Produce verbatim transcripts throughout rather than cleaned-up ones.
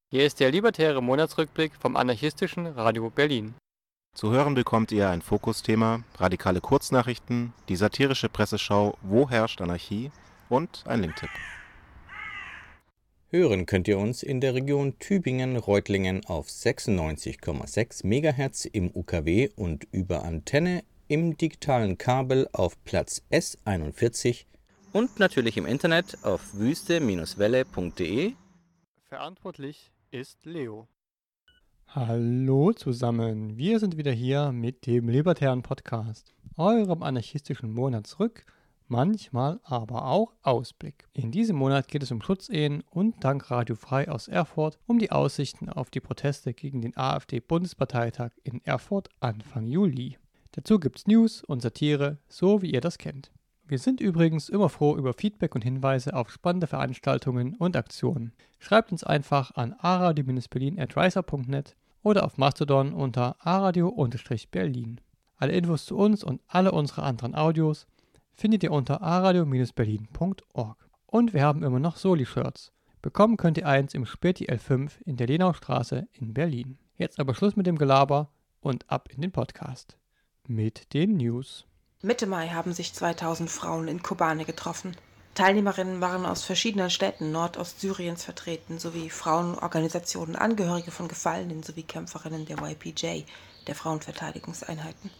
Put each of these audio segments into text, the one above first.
Hier ist der libertäre Monatsrückblick vom anarchistischen Radio Berlin. Zu hören bekommt ihr ein Fokusthema, radikale Kurznachrichten, die satirische Presseschau Wo herrscht Anarchie und ein Linktipp. Hören könnt ihr uns in der Region Tübingen-Reutlingen auf sechsundneunzig Komma sechs Megahertz im U K W und über Antenne im digitalen Kabel auf Platz S einundvierzig und natürlich im Internet auf wüste Welle punkt de. Verantwortlich ist Leo. Hallo zusammen, wir sind wieder hier mit dem libertären Podcast, eurem anarchistischen Monatsrück, manchmal aber auch Ausblick. In diesem Monat geht es um Schutzehen und dank Radio Frei aus Erfurt um die Aussichten auf die Proteste gegen den AfD-Bundesparteitag in Erfurt Anfang Juli. Dazu gibt's News und Satire, so wie ihr das kennt. Wir sind übrigens immer froh über Feedback und Hinweise auf spannende Veranstaltungen und Aktionen. Schreibt uns einfach an aradio berlin at riser punkt net oder auf Mastodon unter aradio-berlin. Alle Infos zu uns und alle unsere anderen Audios findet ihr unter aradio berlin punkt org. Und wir haben immer noch Soli-Shirts. Bekommen könnt ihr eins im Späti L fünf in der Lenaustraße in Berlin. Jetzt aber Schluss mit dem Gelaber und ab in den Podcast. Mit den News. Mitte Mai haben sich zweitausend Frauen in Kobane getroffen. Teilnehmerinnen waren aus verschiedenen Städten Nordostsyriens vertreten, sowie Frauenorganisationen, Angehörige von Gefallenen sowie Kämpferinnen der Y P J, der Frauenverteidigungseinheiten.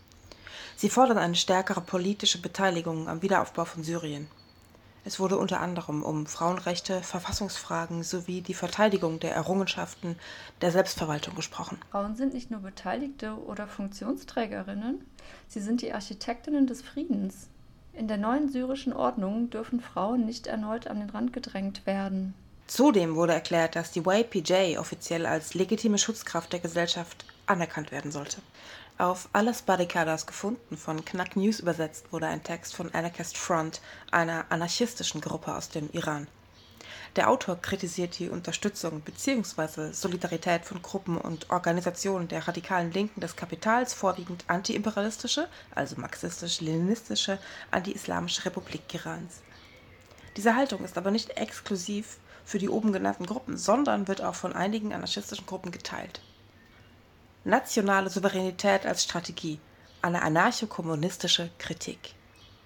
Sie fordern eine stärkere politische Beteiligung am Wiederaufbau von Syrien. Es wurde unter anderem um Frauenrechte, Verfassungsfragen sowie die Verteidigung der Errungenschaften der Selbstverwaltung gesprochen. Frauen sind nicht nur Beteiligte oder Funktionsträgerinnen, sie sind die Architektinnen des Friedens. In der neuen syrischen Ordnung dürfen Frauen nicht erneut an den Rand gedrängt werden. Zudem wurde erklärt, dass die Y P J offiziell als legitime Schutzkraft der Gesellschaft anerkannt werden sollte. Auf Alles Barrikadas gefunden, von Knack News übersetzt, wurde ein Text von Anarchist Front, einer anarchistischen Gruppe aus dem Iran. Der Autor kritisiert die Unterstützung bzw. Solidarität von Gruppen und Organisationen der radikalen Linken des Kapitals, vorwiegend antiimperialistische, also marxistisch-leninistische, anti-islamische Republik Irans. Diese Haltung ist aber nicht exklusiv für die oben genannten Gruppen, sondern wird auch von einigen anarchistischen Gruppen geteilt. Nationale Souveränität als Strategie, eine anarcho-kommunistische Kritik.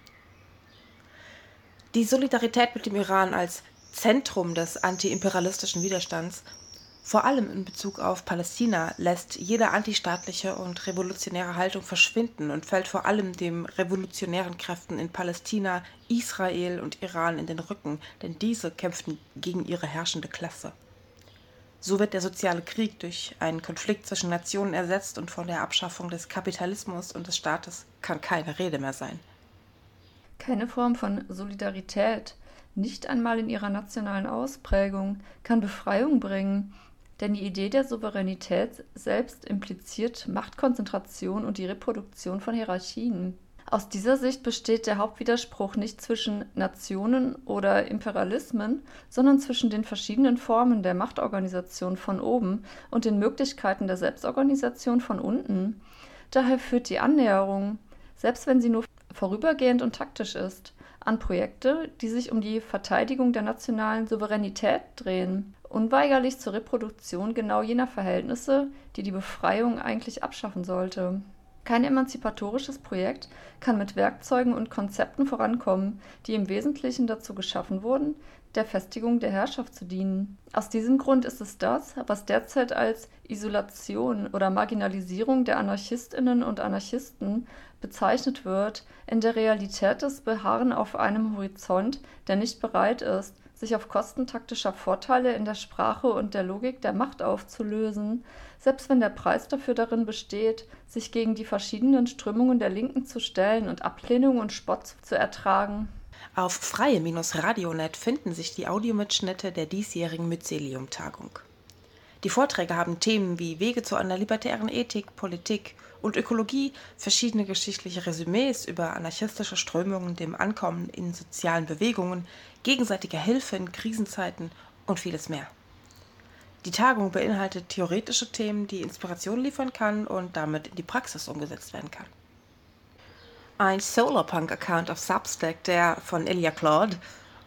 Die Solidarität mit dem Iran als Zentrum des antiimperialistischen Widerstands, vor allem in Bezug auf Palästina, lässt jede antistaatliche und revolutionäre Haltung verschwinden und fällt vor allem den revolutionären Kräften in Palästina, Israel und Iran in den Rücken, denn diese kämpften gegen ihre herrschende Klasse. So wird der soziale Krieg durch einen Konflikt zwischen Nationen ersetzt und von der Abschaffung des Kapitalismus und des Staates kann keine Rede mehr sein. Keine Form von Solidarität, nicht einmal in ihrer nationalen Ausprägung, kann Befreiung bringen, denn die Idee der Souveränität selbst impliziert Machtkonzentration und die Reproduktion von Hierarchien. Aus dieser Sicht besteht der Hauptwiderspruch nicht zwischen Nationen oder Imperialismen, sondern zwischen den verschiedenen Formen der Machtorganisation von oben und den Möglichkeiten der Selbstorganisation von unten. Daher führt die Annäherung, selbst wenn sie nur vorübergehend und taktisch ist, an Projekte, die sich um die Verteidigung der nationalen Souveränität drehen, unweigerlich zur Reproduktion genau jener Verhältnisse, die die Befreiung eigentlich abschaffen sollte. Kein emanzipatorisches Projekt kann mit Werkzeugen und Konzepten vorankommen, die im Wesentlichen dazu geschaffen wurden, der Festigung der Herrschaft zu dienen. Aus diesem Grund ist es das, was derzeit als Isolation oder Marginalisierung der Anarchistinnen und Anarchisten bezeichnet wird, in der Realität das Beharren auf einem Horizont, der nicht bereit ist, sich auf Kosten taktischer Vorteile in der Sprache und der Logik der Macht aufzulösen, selbst wenn der Preis dafür darin besteht, sich gegen die verschiedenen Strömungen der Linken zu stellen und Ablehnung und Spott zu ertragen. Auf freie-radio punkt net finden sich die Audiomitschnitte der diesjährigen Mycelium-Tagung. Die Vorträge haben Themen wie Wege zu einer libertären Ethik, Politik und Ökologie, verschiedene geschichtliche Resümees über anarchistische Strömungen, dem Ankommen in sozialen Bewegungen, gegenseitige Hilfe in Krisenzeiten und vieles mehr. Die Tagung beinhaltet theoretische Themen, die Inspiration liefern kann und damit in die Praxis umgesetzt werden kann. Ein Solarpunk-Account auf Substack, der von Ilya Claude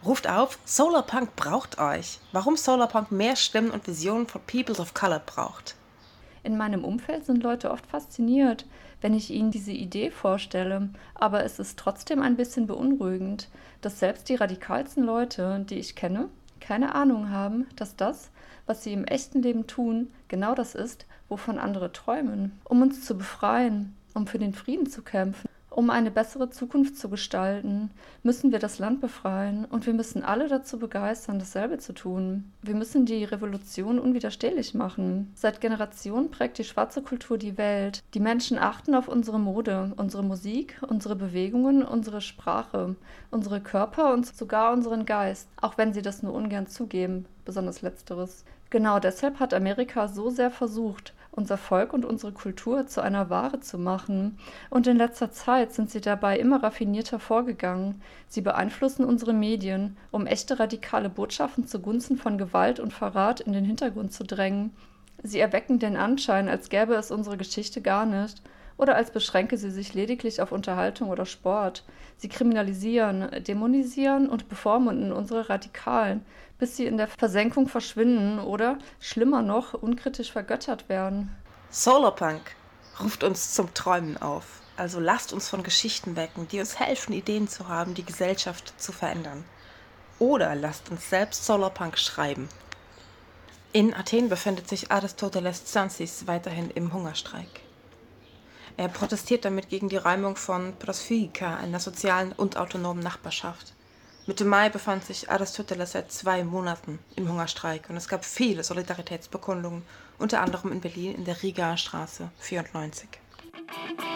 Ruft auf, Solarpunk braucht euch. Warum Solarpunk mehr Stimmen und Visionen von Peoples of Color braucht. In meinem Umfeld sind Leute oft fasziniert, wenn ich ihnen diese Idee vorstelle, aber es ist trotzdem ein bisschen beunruhigend, dass selbst die radikalsten Leute, die ich kenne, keine Ahnung haben, dass das, was sie im echten Leben tun, genau das ist, wovon andere träumen. Um uns zu befreien, um für den Frieden zu kämpfen, um eine bessere Zukunft zu gestalten, müssen wir das Land befreien und wir müssen alle dazu begeistern, dasselbe zu tun. Wir müssen die Revolution unwiderstehlich machen. Seit Generationen prägt die schwarze Kultur die Welt. Die Menschen achten auf unsere Mode, unsere Musik, unsere Bewegungen, unsere Sprache, unsere Körper und sogar unseren Geist, auch wenn sie das nur ungern zugeben, besonders Letzteres. Genau deshalb hat Amerika so sehr versucht, unser Volk und unsere Kultur zu einer Ware zu machen. Und in letzter Zeit sind sie dabei immer raffinierter vorgegangen. Sie beeinflussen unsere Medien, um echte radikale Botschaften zugunsten von Gewalt und Verrat in den Hintergrund zu drängen. Sie erwecken den Anschein, als gäbe es unsere Geschichte gar nicht. Oder als beschränke sie sich lediglich auf Unterhaltung oder Sport. Sie kriminalisieren, dämonisieren und bevormunden unsere Radikalen, bis sie in der Versenkung verschwinden oder, schlimmer noch, unkritisch vergöttert werden. Solarpunk ruft uns zum Träumen auf. Also lasst uns von Geschichten wecken, die uns helfen, Ideen zu haben, die Gesellschaft zu verändern. Oder lasst uns selbst Solarpunk schreiben. In Athen befindet sich Aristoteles Tsansis weiterhin im Hungerstreik. Er protestiert damit gegen die Räumung von Prosphygika, einer sozialen und autonomen Nachbarschaft. Mitte Mai befand sich Aristoteles seit zwei Monaten im Hungerstreik und es gab viele Solidaritätsbekundungen, unter anderem in Berlin in der Rigaer Straße vierundneunzig.